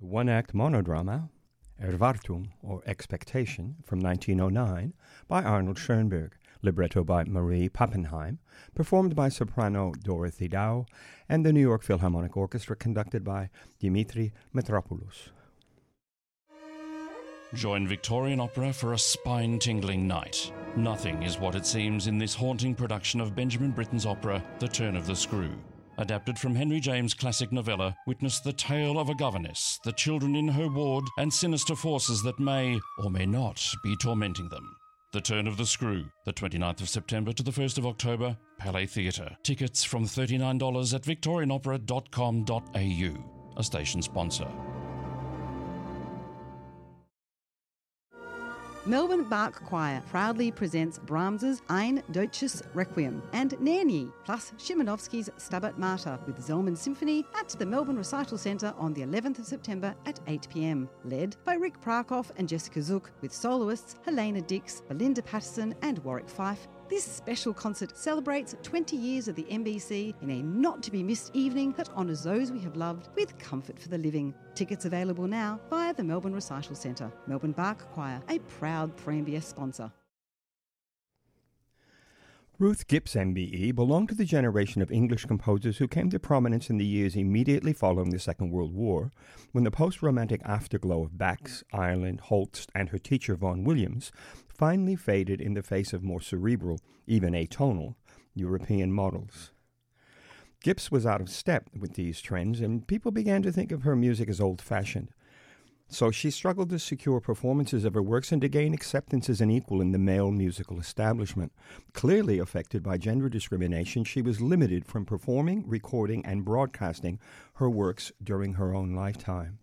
the one-act monodrama Erwartung, or Expectation, from 1909, by Arnold Schoenberg, libretto by Marie Pappenheim, performed by soprano Dorothy Dow, and the New York Philharmonic Orchestra, conducted by Dimitri Metropoulos. Join Victorian Opera for a spine-tingling night. Nothing is what it seems in this haunting production of Benjamin Britten's opera, The Turn of the Screw. Adapted from Henry James' classic novella, witness the tale of a governess, the children in her ward, and sinister forces that may or may not be tormenting them. The Turn of the Screw, the 29th of September to the 1st of October, Palais Theatre. Tickets from $39 at victorianopera.com.au, a station sponsor. Melbourne Bach Choir proudly presents Brahms's Ein Deutsches Requiem and Nerni, plus Szymanowski's Stabat Mater with Zellman Symphony at the Melbourne Recital Centre on the 11th of September at 8 p.m, led by Rick Prakoff and Jessica Zook, with soloists Helena Dix, Belinda Patterson and Warwick Fife. This special concert celebrates 20 years of the MBC in a not-to-be-missed evening that honours those we have loved with comfort for the living. Tickets available now via the Melbourne Recital Centre. Melbourne Bach Choir, a proud 3MBS sponsor. Ruth Gibbs MBE belonged to the generation of English composers who came to prominence in the years immediately following the Second World War, when the post-romantic afterglow of Bax, Ireland, Holst, and her teacher Vaughan Williams finally faded in the face of more cerebral, even atonal, European models. Gibbs was out of step with these trends, and people began to think of her music as old-fashioned. So she struggled to secure performances of her works and to gain acceptance as an equal in the male musical establishment. Clearly affected by gender discrimination, she was limited from performing, recording, and broadcasting her works during her own lifetime.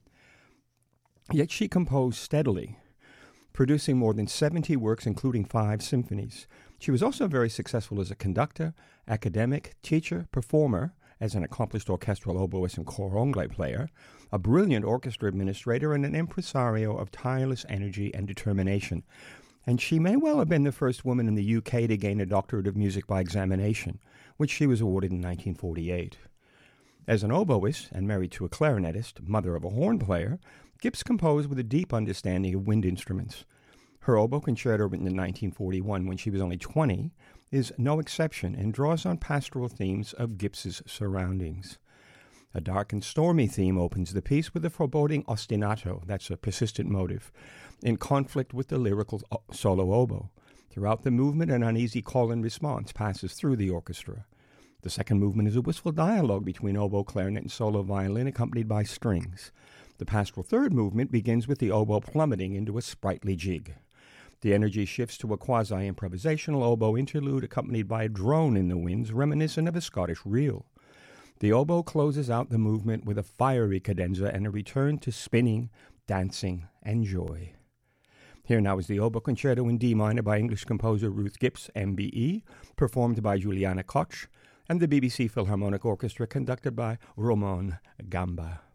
Yet she composed steadily, producing more than 70 works, including 5 symphonies. She was also very successful as a conductor, academic, teacher, performer, as an accomplished orchestral oboist and cor anglais player, a brilliant orchestra administrator, and an impresario of tireless energy and determination. And she may well have been the first woman in the UK to gain a doctorate of music by examination, which she was awarded in 1948. As an oboist and married to a clarinetist, mother of a horn player, Gibbs composed with a deep understanding of wind instruments. Her oboe concerto, written in 1941 when she was only 20, is no exception and draws on pastoral themes of Gibbs's surroundings. A dark and stormy theme opens the piece with a foreboding ostinato, that's a persistent motive, in conflict with the lyrical solo oboe. Throughout the movement, an uneasy call and response passes through the orchestra. The second movement is a wistful dialogue between oboe, clarinet, and solo violin, accompanied by strings. The pastoral third movement begins with the oboe plummeting into a sprightly jig. The energy shifts to a quasi-improvisational oboe interlude accompanied by a drone in the winds reminiscent of a Scottish reel. The oboe closes out the movement with a fiery cadenza and a return to spinning, dancing, and joy. Here now is the oboe concerto in D minor by English composer Ruth Gibbs, MBE, performed by Juliana Koch, and the BBC Philharmonic Orchestra, conducted by Roman Gamba.